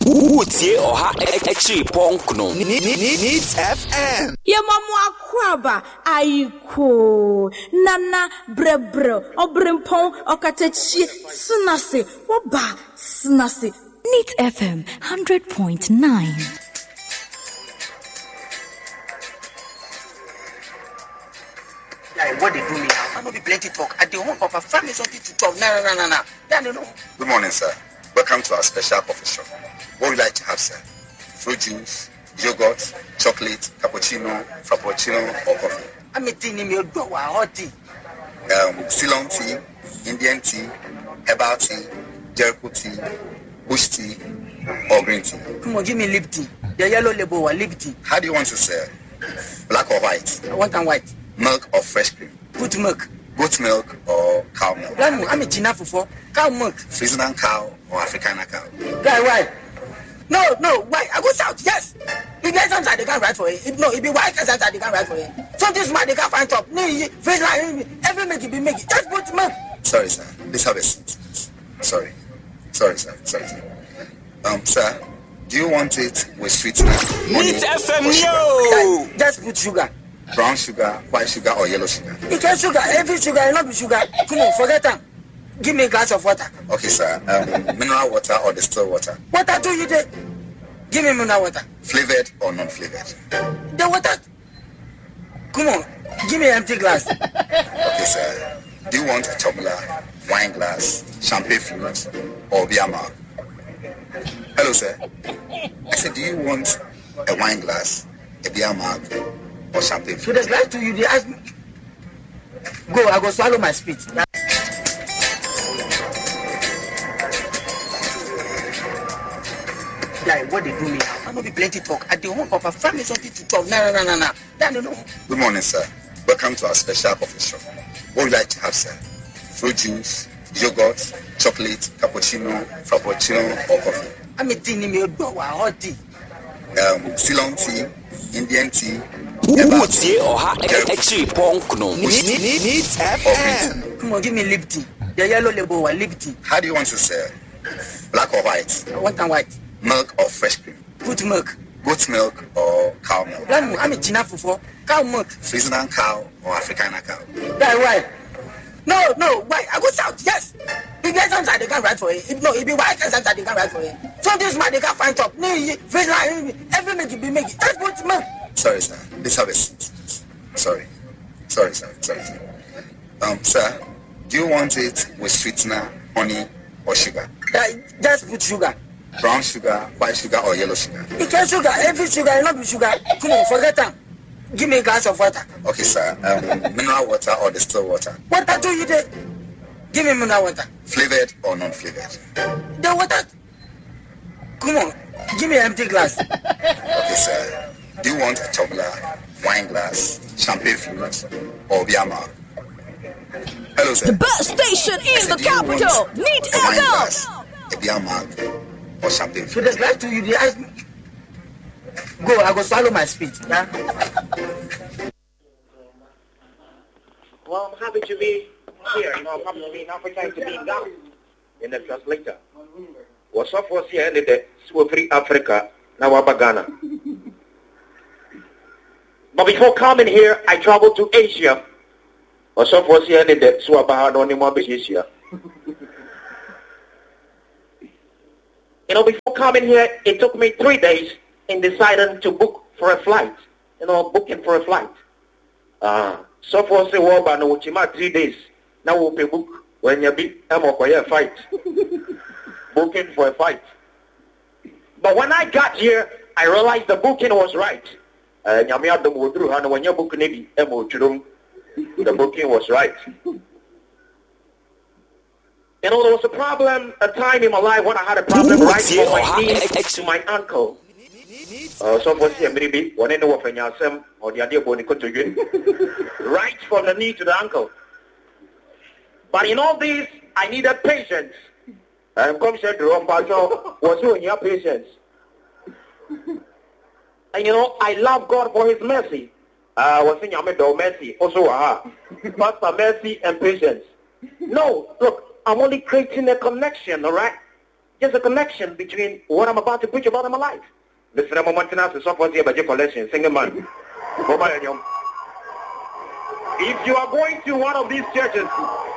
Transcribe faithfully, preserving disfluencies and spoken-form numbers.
Utie oha extra punk no. Needs F M. Ye mamu akwaba ayiko nana brebro obrimpon okatechi snase woba snase. Needs F M one hundred point nine. What they do me now? I know be plenty talk. At the home of a family something to talk. No, no, no, no, no. No. Good morning, sir. Welcome to our special coffee shop. What would you like to have, sir? Fruit juice, yogurt, chocolate, cappuccino, frappuccino, or coffee? I'm eating in your door, hot tea. Um, Ceylon tea, Indian tea, herbal tea, Jericho tea, bush tea, or green tea. Come on, give me lip tea. The yellow label or lip tea. How do you want to sell? Black or white? I want and white. Milk or fresh cream? Good milk. Goat milk or cow milk? I'm a Gina for cow milk. Friesian cow or Afrikaner cow? Guy, why? No, no, why? I go south, yes. If there's something they can't write for it. If no, if be white, there's something they can't write for it. Something smart they can't find top. No, Friesian, every make it be make it. Just put milk. Sorry, sir. Let's have a seat. Sorry. Sorry, sir. Sorry, sir. Um, sir, do you want it with sweetener? Needs F M, yo! Just put sugar. Brown sugar, white sugar, or yellow sugar? You can sugar, every sugar, and not be sugar. Come on, forget them. Give me a glass of water. Okay, sir. Um, mineral water or distilled water? Water do you there? Give me mineral water. Flavored or non-flavored? The water. Come on, give me an empty glass. Okay, sir. Do you want a tumbler, wine glass, champagne flute, or beer mug? Hello, sir. I said, do you want a wine glass, a beer mug, or champagne? So there's like to you, they ask me. Go, I go swallow my spit. Guy, what they do me now? I know be plenty talk. At the home of a family something to talk. No, no, no, no, no. No. Good morning, sir. Welcome to our special coffee shop. What would you like to have, sir? Fruit juice, yogurt, chocolate, cappuccino, frappuccino, or coffee? I'm eating in your door, hot tea. Um, Ceylon tea, Indian tea. Utie oha extra punk no. Needs F M. Come on, give me lip tea. The yellow label or lip tea. How do you want to sell? Black or white? I want and white. Milk or fresh cream? Good milk. Goat milk or cow milk? I'm a Gina for cow milk. Friesian cow or Afrikaner cow? Guy, why? No, no, why? I go south, yes. If there's something they can't write for it. If no, if be white, there's something they can't write for it. Something smart they can't find top. No, every make it be make it. Just put milk. Sorry, sir. Let's have a seat. Sorry. Sorry, sir. Sorry, sir. Um, sir, do you want it with sweetener, honey, or sugar? Uh, just put sugar. Brown sugar, white sugar, or yellow sugar? You can sugar, every sugar, and not be sugar. Come on, forget them. Give me a glass of water. Okay, sir. Um, mineral water or distilled water? Water do you there? Give me mineral water. Flavored or non-flavored? The water. Come on, give me an empty glass. Okay, sir. Do you want a tumbler, wine glass, champagne flute, or beer mug? Hello, sir. The best station in the capital. Need a wine F M. glass, a beer mug, or champagne So flute? there's like to you, they ask me. Go, I go swallow my spit. Yeah? Well, I'm happy to be here. You know, I'm happy to be in Africa and to be in Ghana in the translator. What's up was here in the Swahili Africa, now I'm Ghana. But before coming here, I traveled to Asia. What's up was here in the Swahili Asia. You know, before coming here, it took me three days in deciding to book for a flight. You know, booking for a flight. Ah, uh, so for say, well, but no, three days. Now we'll pay book when you be I'm a fight. Booking for a fight. But when I got here, I realized the booking was right. Uh, when you book the booking was right. You know, there was a problem, a time in my life when I had a problem right from my niece to my uncle. Uh, so for say maybe one know what you or the idea right from the knee to the ankle. But in all this, I needed patience. And come said the wrong person was doing your patience. And you know, I love God for His mercy. I was saying, I'm a mercy. Also, ah, Pastor mercy and patience. No, look, I'm only creating a connection, all right? Just a connection between what I'm about to preach about in my life. Listen, I'm a Montana, so for the budget collection, single man. If you are going to one of these churches,